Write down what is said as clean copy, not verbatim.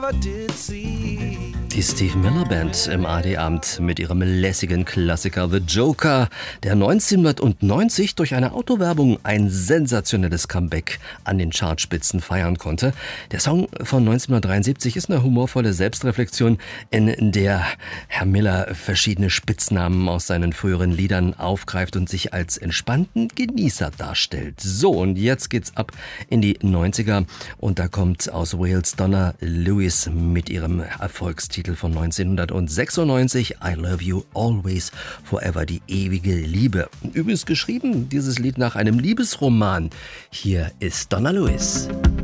Die Steve Miller Band im AD-Abend mit ihrem lässigen Klassiker The Joker, der 1990 durch eine Autowerbung ein sensationelles Comeback an den Chartspitzen feiern konnte. Der Song von 1973 ist eine humorvolle Selbstreflexion, in der Herr Miller verschiedene Spitznamen aus seinen früheren Liedern aufgreift und sich als entspannten Genießer darstellt. So, und jetzt geht's ab in die 90er und da kommt aus Wales Donna Lewis mit ihrem Erfolgstitel von 1996, I Love You Always Forever, die ewige Liebe. Übrigens geschrieben, dieses Lied nach einem Liebesroman. Hier ist Donna Lewis.